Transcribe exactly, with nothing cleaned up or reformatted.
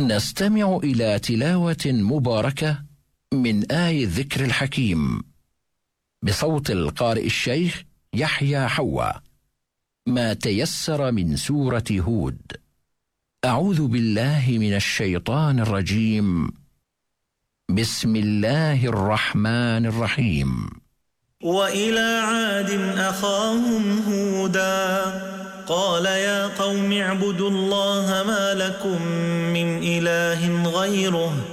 نستمع إلى تلاوة مباركة من آي الذكر الحكيم بصوت القارئ الشيخ يحيى حوا، ما تيسر من سورة هود. أعوذ بالله من الشيطان الرجيم. بسم الله الرحمن الرحيم. وإلى عاد أخاهم هودا قال يا قوم اعبدوا الله ما لكم من إله غيره